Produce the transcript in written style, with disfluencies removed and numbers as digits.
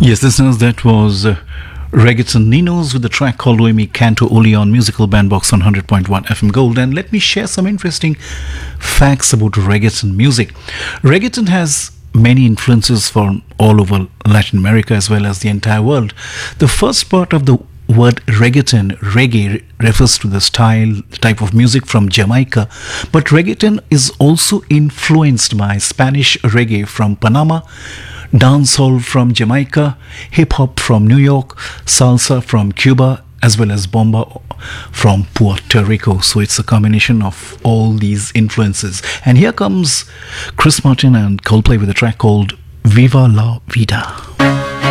Yes, listeners, that was Reggaeton Ninos with the track called Oimi Canto Oli on Musical Bandbox on 100.1 FM Gold. And let me share some interesting facts about reggaeton music. Reggaeton has many influences from all over Latin America as well as the entire world. The first part of the word reggaeton, reggae, refers to the style, type of music from Jamaica, but reggaeton is also influenced by Spanish reggae from Panama, dancehall from Jamaica, hip-hop from New York, salsa from Cuba, as well as bomba from Puerto Rico. So it's a combination of all these influences. And here comes Chris Martin and Coldplay with a track called Viva la Vida.